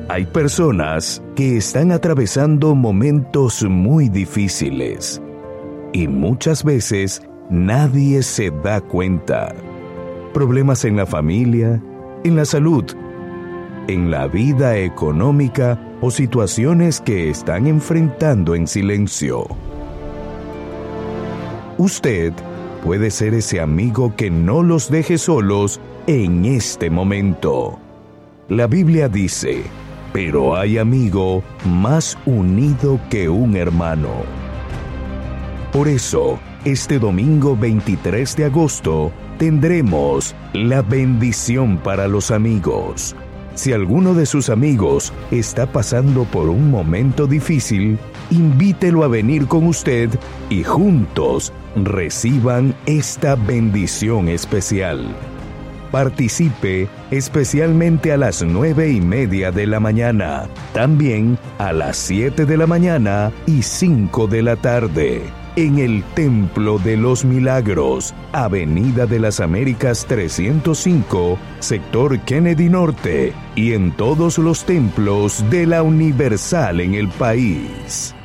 Hay personas que están atravesando momentos muy difíciles y muchas veces nadie se da cuenta. Problemas en la familia, en la salud, en la vida económica o situaciones que están enfrentando en silencio. Usted puede ser ese amigo que no los deje solos en este momento. La Biblia dice: pero hay amigo más unido que un hermano. Por eso, este domingo 23 de agosto, tendremos la bendición para los amigos. Si alguno de sus amigos está pasando por un momento difícil, invítelo a venir con usted y juntos reciban esta bendición especial. Participe especialmente a las 9:30 de la mañana, también a las 7 de la mañana y 5 de la tarde, en el Templo de los Milagros, Avenida de las Américas 305, sector Kennedy Norte, y en todos los templos de la Universal en el país.